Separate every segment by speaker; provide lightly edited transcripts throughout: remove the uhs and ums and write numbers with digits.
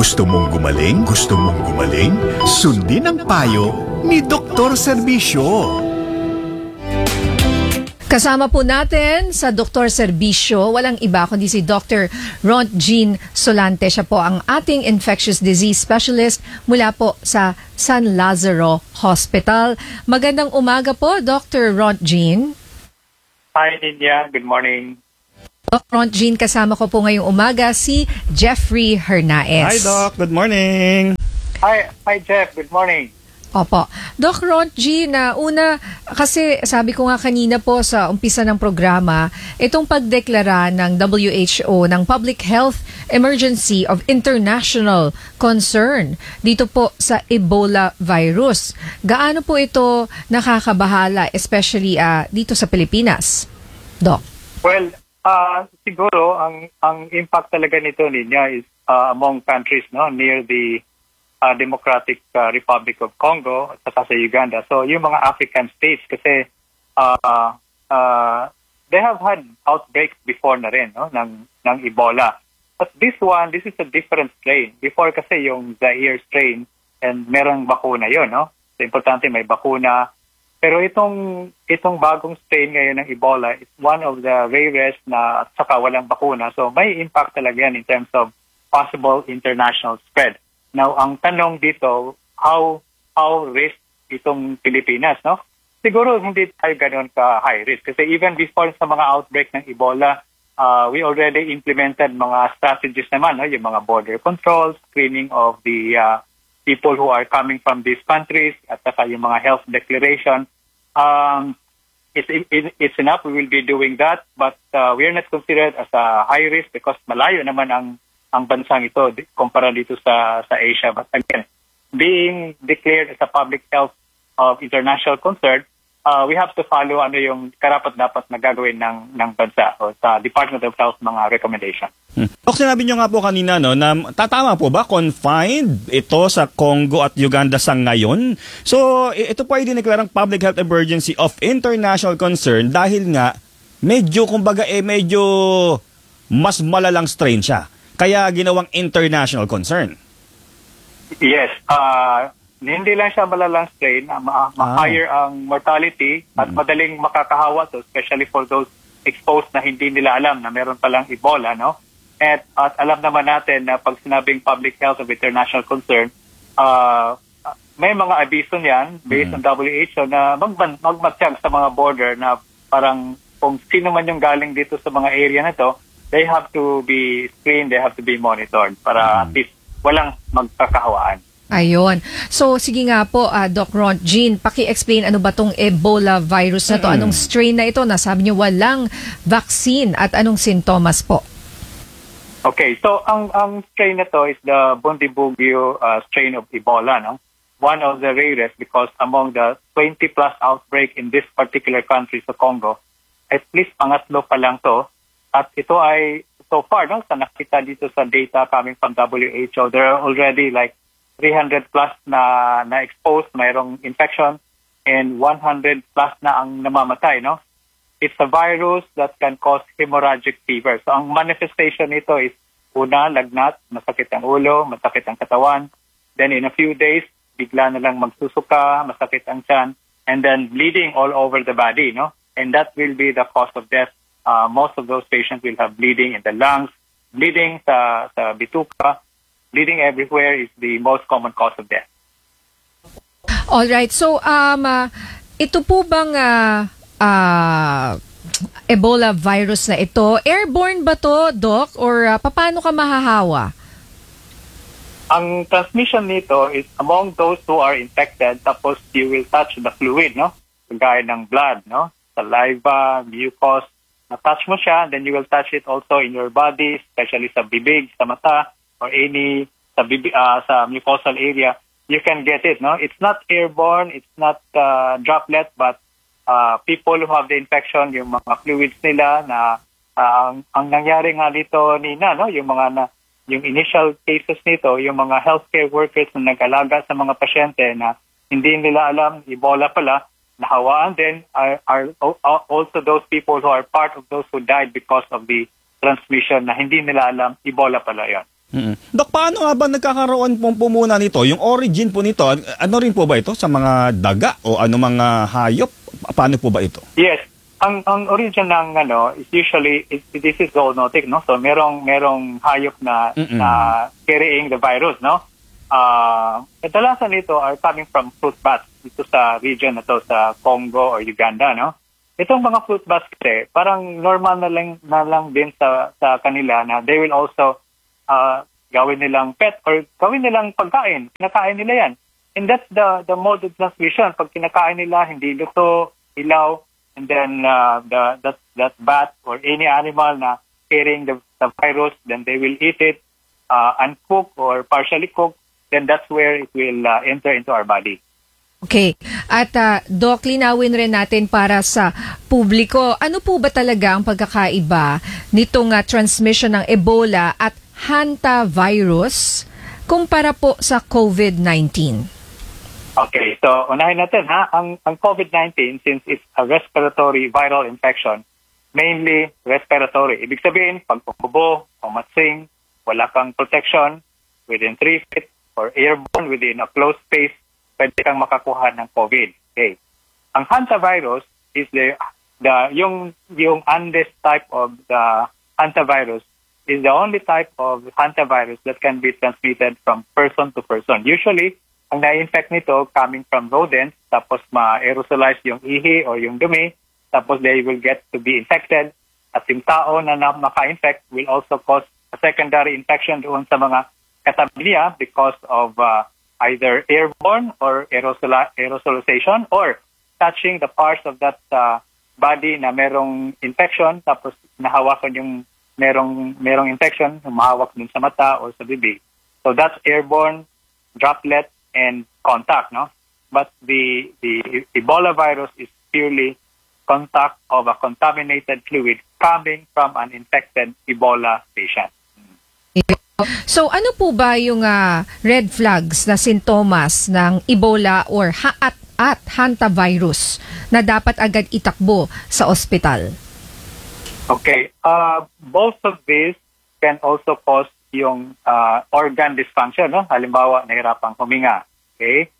Speaker 1: Gusto mong gumaling? Gusto mong gumaling? Sundin ang payo ni Dr. Serbisyo.
Speaker 2: Kasama po natin sa Dr. Serbisyo, walang iba kundi si Dr. Ron Jean Solante. Siya po ang ating infectious disease specialist mula po sa San Lazaro Hospital. Magandang umaga po, Dr. Ron Jean.
Speaker 3: Hi, Ninya. Good morning.
Speaker 2: Dr. Ron Jean, kasama ko po ngayong umaga si Jeffrey Hernaez.
Speaker 4: Hi, Doc. Good morning.
Speaker 3: Hi, Jeff. Good morning.
Speaker 2: Opo. Doc Ron G, una, kasi sabi ko nga kanina po sa umpisa ng programa, itong pagdeklara ng WHO ng Public Health Emergency of International Concern dito po sa Ebola virus. Gaano po ito nakakabahala, especially dito sa Pilipinas? Doc?
Speaker 3: Well, siguro, ang impact talaga nito niya is among countries near the Democratic Republic of Congo at saka sa Uganda. So yung mga African states kasi they have had outbreaks before na rin ng Ebola. But this is a different strain. Before kasi yung Zaire strain and merong bakuna yun, no? So importante may bakuna. Pero itong bagong strain ngayon ng Ebola is one of the rarest na at saka walang bakuna. So may impact talaga yan in terms of possible international spread. Now, ang tanong dito, how risk itong Pilipinas, no? Siguro hindi tayo ganoon ka high risk kasi even before sa mga outbreak ng Ebola, we already implemented mga strategies naman, no? Yung mga border controls, screening of the people who are coming from these countries, at saka yung mga health declaration. It's enough, we will be doing that, but we are not considered as a high risk because malayo naman ang bansang ito kumpara dito sa Asia. But again, being declared as a public health of international concern, we have to follow yung karapat-dapat na gagawin ng bansa o sa Department of Health mga recommendation.
Speaker 4: Dok, sinabi nyo nga po kanina na tatama po ba confined ito sa Congo at Uganda sa ngayon? So ito po ay dineklarang public health emergency of international concern dahil nga medyo mas malalang strain siya. Kaya ginawang international concern.
Speaker 3: Yes. Hindi lang siya malalang strain. Higher ang mortality at madaling makakahawa to, especially for those exposed na hindi nila alam na meron palang Ebola, no? At alam naman natin na pag sinabing public health of international concern, may mga abiso niyan based on WHO na magmatiyag sa mga border na parang kung sino man yung galing dito sa mga area na to, they have to be screened, they have to be monitored para at least walang magkakahawaan.
Speaker 2: Ayun. So, sige nga po, Doc Ron Jean, paki-explain ano ba tong Ebola virus na to? Anong strain na ito? Nasabi niyo walang vaccine at anong sintomas po?
Speaker 3: Okay, so ang strain na to is the Bundibugyo strain of Ebola, no? One of the rarest because among the 20 plus outbreak in this particular country sa Congo, at least pangatlo pa lang to. At ito ay, so far, no, sa nakita dito sa data coming from WHO, there are already like 300 plus na exposed, mayroong infection, and 100 plus na ang namamatay, no? It's a virus that can cause hemorrhagic fever. So ang manifestation nito is, una, lagnat, masakit ang ulo, masakit ang katawan. Then in a few days, bigla na lang magsusuka, masakit ang tiyan, and then bleeding all over the body, no? And that will be the cause of death. Most of those patients will have bleeding in the lungs, bleeding sa bituka, bleeding everywhere is the most common cause of death.
Speaker 2: All right. So ito po bang Ebola virus na ito, airborne ba to, Doc, or paano ka mahahawa?
Speaker 3: Ang transmission nito is among those who are infected, tapos you will touch the fluid, no? Gaya ng blood, no? Saliva, mucus. Na-touch mo siya, then you will touch it also in your body, especially sa bibig, sa mata, or any sa mucosal area. You can get it, no? It's not airborne, it's not droplet, but people who have the infection, yung mga fluids nila na ang nangyari nga dito, Nina, no? Yung initial cases nito, yung mga healthcare workers na nag-alaga sa mga pasyente na hindi nila alam, Ebola pala, nahawaan din are also those people who are part of those who died because of the transmission na hindi nila alam, Ebola pala yan.
Speaker 4: Dok, paano nga ba nagkakaroon pong pumuna nito? Yung origin po nito, ano rin po ba ito? Sa mga daga o ano mga hayop? Paano po ba ito?
Speaker 3: Yes. Ang origin ng is usually this is zoonotic, no? So merong hayop na carrying the virus, no? Kadalasan nito are coming from fruit bats dito sa region na to, sa Congo or Uganda, no? Itong mga fruit bats kasi parang normal na lang din sa kanila na they will also gawin nilang pet or gawin nilang pagkain. Kinakain nila yan. And that's the mode of transmission. Pag kinakain nila, hindi luto, ilaw, and then that bat or any animal na carrying the virus, then they will eat it uncooked or partially cooked, then that's where it will enter into our body.
Speaker 2: Okay. At Doc, linawin rin natin para sa publiko, ano po ba talaga ang pagkakaiba nitong transmission ng Ebola at hantavirus kumpara po sa COVID-19?
Speaker 3: Okay, so unahin natin ang COVID-19, since it's a respiratory viral infection, mainly respiratory. Ibig sabihin, pag umubo, umatsing, wala kang protection within 3 feet or airborne within a closed space, pwede kang makakuha ng COVID. Okay. Ang hantavirus is yung Andes type of the hantavirus is the only type of hantavirus that can be transmitted from person to person. Usually, ang na-infect nito coming from rodents, tapos ma-aerosolize yung ihi or yung dumi, tapos they will get to be infected. At yung tao na maka-infect will also cause a secondary infection doon sa mga katabi niya because of either airborne or aerosolization or touching the parts of that body na merong infection, tapos nahawakan yung merong infection, mahawak dun sa mata or sa bibig. So that's airborne, droplet, and contact, no? But the Ebola virus is purely contact of a contaminated fluid coming from an infected Ebola patient.
Speaker 2: So ano po ba yung red flags na sintomas ng Ebola or hantavirus na dapat agad itakbo sa ospital?
Speaker 3: Okay, both of these can also cause yung organ dysfunction, no? Halimbawa, nahirapang huminga, okay?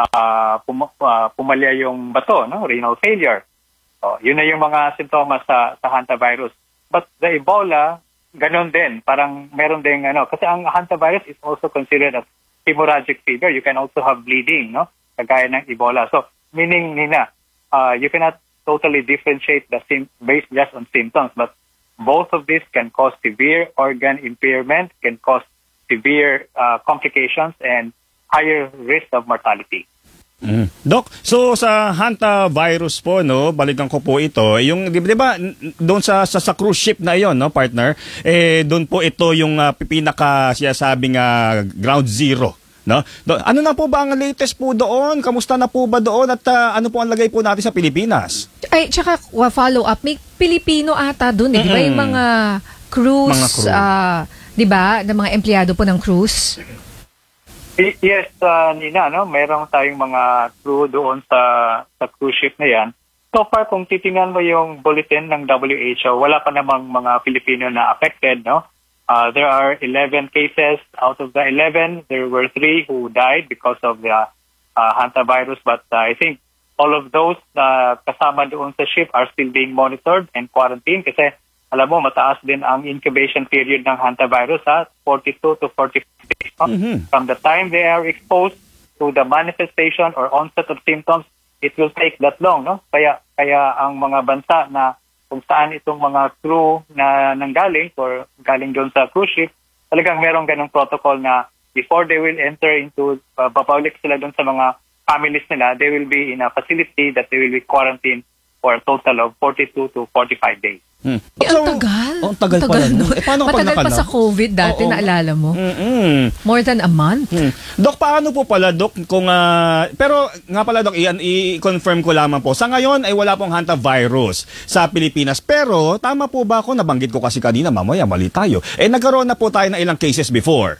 Speaker 3: Pumalya yung bato, no? Renal failure. So, yun na yung mga sintomas sa hantavirus. But the Ebola, ganun din. Parang meron din, kasi ang hantavirus is also considered as hemorrhagic fever. You can also have bleeding, no? Kagaya ng Ebola. So, meaning, Nina, you cannot totally differentiate based just on symptoms, but both of these can cause severe organ impairment, can cause severe complications, and higher risk of mortality.
Speaker 4: Doc, so sa hantavirus po, no, balikan ko po ito, yung di ba doon sa cruise ship na iyon, no, partner, doon po ito yung pinaka sinasabing ground zero, no? Ano na po ba ang latest po doon? Kamusta na po ba doon at ano po ang lagay po natin sa Pilipinas? Ay,
Speaker 2: tsaka follow up, may Pilipino ata doon, di ba? Yung mga cruise, di ba, ng mga empleyado po ng cruise?
Speaker 3: Yes, Nina, no? Meron tayong mga crew doon sa cruise ship na yan. So far, kung titingnan mo yung bulletin ng WHO, wala pa namang mga Pilipino na affected, no? There are 11 cases. Out of the 11, there were 3 who died because of the hantavirus. But I think all of those kasama doon sa ship are still being monitored and quarantined kasi alam mo, mataas din ang incubation period ng hantavirus, 42 to 45 days. From the time they are exposed to the manifestation or onset of symptoms, it will take that long, no? Kaya ang mga bansa na kung saan itong mga crew na nanggaling or galing doon sa cruise ship, talagang merong ganong protocol na before they will enter into, babalik sila doon sa mga families nila, they will be in a facility that they will be quarantined for a total of 42 to 45 days.
Speaker 2: Ang tagal.
Speaker 4: Ang tagal pala.
Speaker 2: Paano matagal pa sa COVID dati, naalala mo? More than a month.
Speaker 4: Dok, paano po pala, Dok? Pero nga pala, Dok, i-confirm ko lamang po. Sa ngayon ay wala pong hantavirus sa Pilipinas. Pero tama po ba ako? Nabanggit ko kasi kanina, mamaya mali tayo. Nagkaroon na po tayo ng ilang cases before.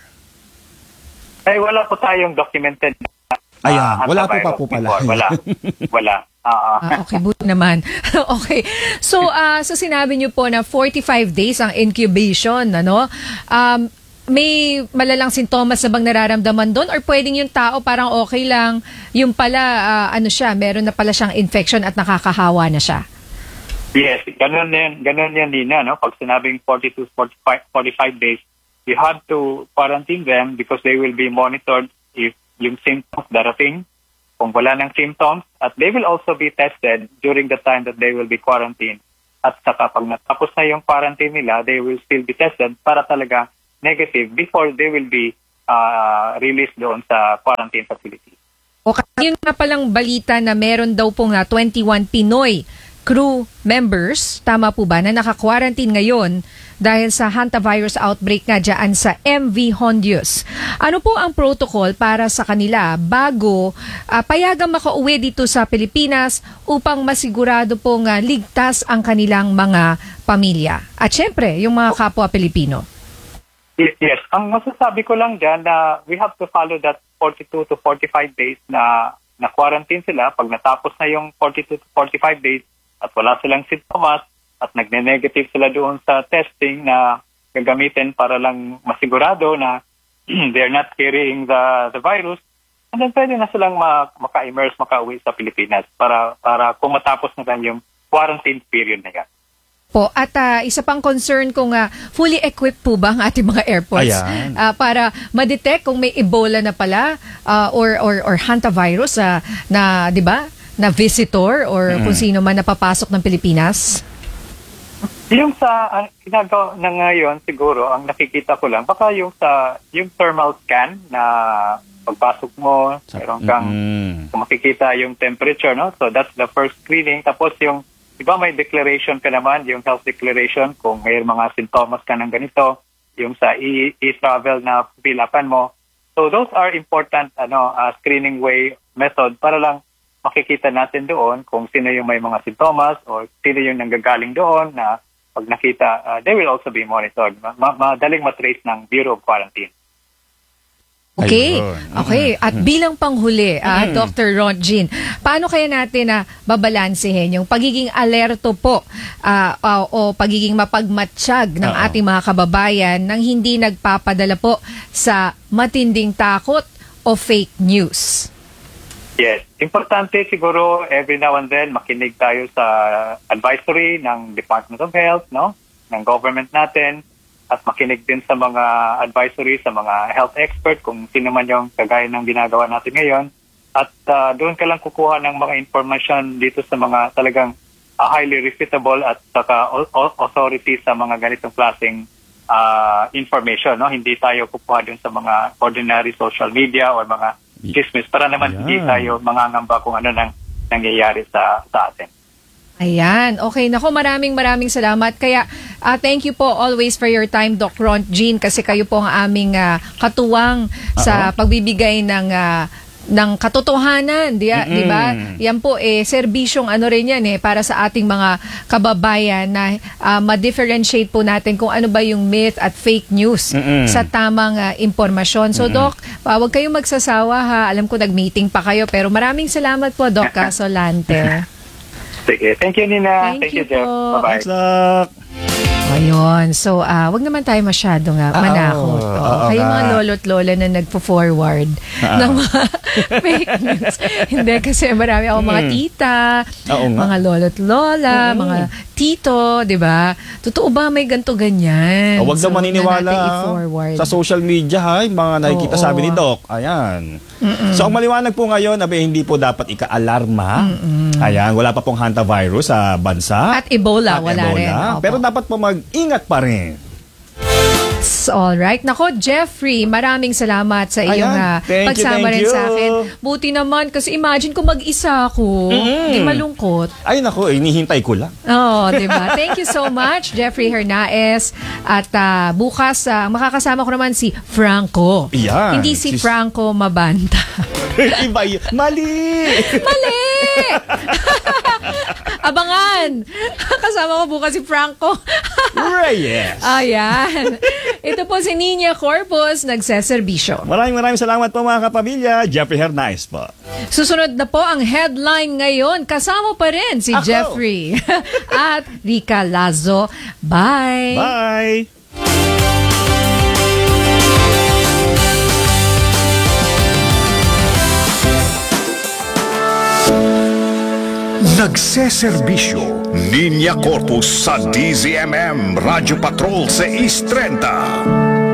Speaker 3: Wala po tayong documented
Speaker 4: ayan, wala po pala.
Speaker 3: Wala.
Speaker 2: Okay, buti naman. Okay. So, sinabi niyo po na 45 days ang incubation, ano? may malalang sintomas na bang nararamdaman doon, or pwedeng yung tao parang okay lang, yung pala meron na pala siyang infection at nakakahawa na siya?
Speaker 3: Yes, ganun yan, Nina, no? Pag sinabing 42 to 45 days, you have to quarantine them because they will be monitored if yung symptoms darating, kung wala ng symptoms, at they will also be tested during the time that they will be quarantined. At saka pag natapos na yung quarantine nila, they will still be tested para talaga negative before they will be released doon sa quarantine facility.
Speaker 2: Okay, yun nga palang balita na meron daw pong 21 Pinoy crew members, tama po ba, na naka-quarantine ngayon dahil sa hantavirus outbreak nga dyan sa MV Hondius. Ano po ang protocol para sa kanila bago payagang makauwi dito sa Pilipinas upang masigurado pong ligtas ang kanilang mga pamilya? At syempre, yung mga kapwa Pilipino.
Speaker 3: Yes, ang masasabi ko lang dyan na we have to follow that 42 to 45 days na quarantine sila. Pag natapos na yung 42 to 45 days, at wala silang sintomas at nagne-negative sila doon sa testing na gagamitin para lang masigurado na they're not carrying the virus, and then pwede na silang maka-immerse, makauwi sa Pilipinas para kung matapos na lang yung quarantine period na yan.
Speaker 2: Po, at isa pang concern kung fully equipped po ba ang ating mga airports para ma-detect kung may Ebola na pala or hantavirus na 'di ba? Na visitor or kung sino man napapasok ng Pilipinas?
Speaker 3: Yung sa ginagawa na ngayon siguro, ang nakikita ko lang, baka yung thermal scan na pagpasok mo, meron kang makikita yung temperature, no? So that's the first screening. Tapos yung, iba may declaration ka naman, yung health declaration, kung may mga sintomas ka ng ganito, yung sa e-travel na pilapan mo. So those are important screening method para lang makikita natin doon kung sino yung may mga sintomas o sino yung nanggagaling doon na pag nakita, they will also be monitored. Madaling matrace ng Bureau of Quarantine.
Speaker 2: Okay. Okay. At bilang panghuli, Dr. Ron Jean, paano kaya natin babalansehin yung pagiging alerto po o pagiging mapagmatsyag ng ating mga kababayan nang hindi nagpapadala po sa matinding takot o fake news?
Speaker 3: Yes. Importante siguro every now and then makinig tayo sa advisory ng Department of Health, no? Ng government natin, at makinig din sa mga advisory sa mga health expert kung sino man yung kagaya ng ginagawa natin ngayon. At doon ka lang kukuha ng mga information dito sa mga talagang highly reputable at saka authority sa mga ganitong klaseng information, no? Hindi tayo kukuha dun sa mga ordinary social media or mga chismis para naman hindi tayo mangangamba kung ano nang nangyayari sa atin.
Speaker 2: Ayan. Okay. Nako, maraming salamat. Kaya, thank you po always for your time, Doc Ron Jean, kasi kayo po ang aming katuwang sa pagbibigay ng katotohanan, di ba? Yan po serbisyong rin yan para sa ating mga kababayan na ma-differentiate po natin kung ano ba yung myth at fake news sa tamang impormasyon. So Doc, huwag kayong magsasawa ha. Alam ko nag-meeting pa kayo, pero maraming salamat po, Doc Casolante.
Speaker 3: Sige. Thank you, Nina.
Speaker 2: Thank you
Speaker 3: Jeff.
Speaker 2: po.
Speaker 3: Bye-bye.
Speaker 4: Thanks, Doc.
Speaker 2: Ayun. So, wag naman tayo masyadong manakot. Kayo mga lolo't lola na nagpo-forward ng mga fake news. Hindi, kasi marami ako mga tita, mga lolo't lola, mga tito, di ba? Totoo ba may ganto ganyan?
Speaker 4: Huwag daw maniniwala sa social media, yung mga nakikita sabi ni Doc. Ayan. So, ang maliwanag po ngayon, hindi po dapat ika-alarma. Ayan, wala pa pong hantavirus sa bansa.
Speaker 2: At Ebola, wala rin.
Speaker 4: Pero dapat po mag-ingat pa rin.
Speaker 2: Alright. Nako, Jeffrey, maraming salamat sa iyong pagsama rin sa akin. Buti naman, kasi imagine kung mag-isa ako. Di malungkot.
Speaker 4: Ay, nako, inihintay ko lang.
Speaker 2: Diba? Thank you so much, Jeffrey Hernaez. At bukas, makakasama ko naman si Franco.
Speaker 4: Yan.
Speaker 2: Hindi si Franco Mabanta.
Speaker 4: Iba yun. Mali!
Speaker 2: Abangan! Kasama ko bukas si Franco.
Speaker 4: Reyes.
Speaker 2: Ayan. Ito po si Nina Corpus, nagseserbisyo.
Speaker 4: Maraming salamat po mga kapamilya. Jeffrey Hernaez po.
Speaker 2: Susunod na po ang headline ngayon. Kasama pa rin si Jeffrey at Rica Lazo. Bye!
Speaker 4: Bye!
Speaker 1: Nagseserbisyo, Niña Corpus sa DZMM Radio Patrol 630.